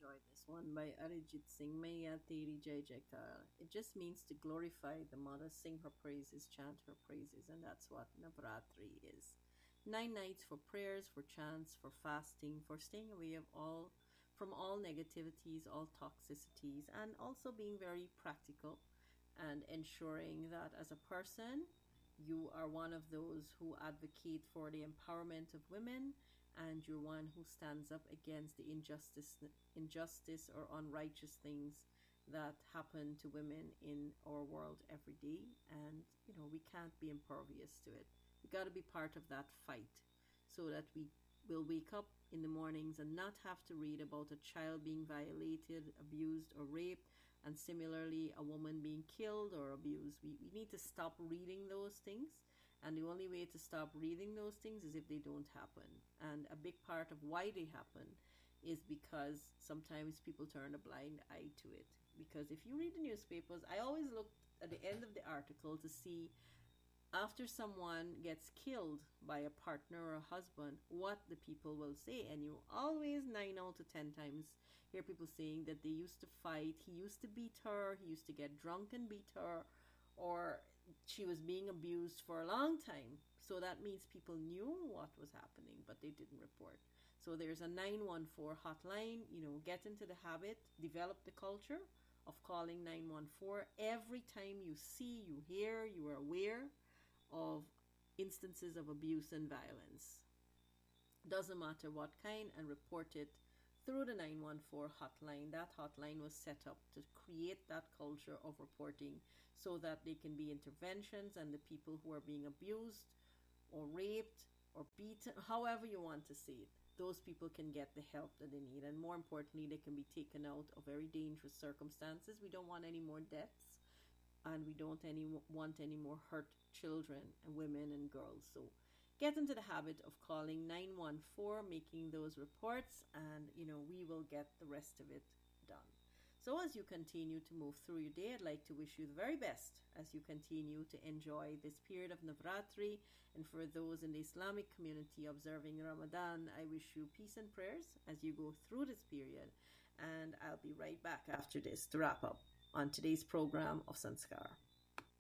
enjoyed this one by Arijit Singh, Maiya Teri Jai Jaikar. It just means to glorify the mother, sing her praises, chant her praises, and that's what Navratri is. 9 nights for prayers, for chants, for fasting, for staying away of all from all negativities, all toxicities, and also being very practical and ensuring that as a person you are one of those who advocate for the empowerment of women, and you're one who stands up against the injustice or unrighteous things that happen to women in our world every day. And we can't be impervious to it. We got to be part of that fight so that we will wake up in the mornings and not have to read about a child being violated, abused, or raped, and similarly a woman being killed or abused. We need to stop reading those things, and the only way to stop reading those things is if they don't happen. And a big part of why they happen is because sometimes people turn a blind eye to it. Because if you read the newspapers, I always look at the end of the article to see, after someone gets killed by a partner or a husband, what the people will say. And you always 9 out of 10 times hear people saying that they used to fight, he used to beat her, he used to get drunk and beat her, or she was being abused for a long time. So that means people knew what was happening, but they didn't report. So there's a 914 hotline. Get into the habit, develop the culture of calling 914 every time you see, you hear, you are aware of instances of abuse and violence. Doesn't matter what kind, and report it through the 914 hotline. That hotline was set up to create that culture of reporting so that there can be interventions, and the people who are being abused or raped or beaten, however you want to see it, those people can get the help that they need. And more importantly, they can be taken out of very dangerous circumstances. We don't want any more deaths, and we don't want any more hurt children and women and girls. So get into the habit of calling 914, making those reports, and we will get the rest of it done. So as you continue to move through your day, I'd like to wish you the very best as you continue to enjoy this period of Navratri. And for those in the Islamic community observing Ramadan, I wish you peace and prayers as you go through this period. And I'll be right back after this to wrap up on today's program of Sanskar.